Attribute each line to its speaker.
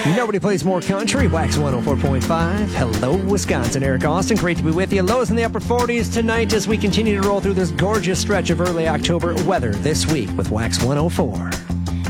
Speaker 1: Nobody plays more country. Wax 104.5. Hello, Wisconsin. Eric Austin, great to be with you. Lows in the upper 40s tonight as we continue to roll through this gorgeous stretch of early October weather this week with Wax 104.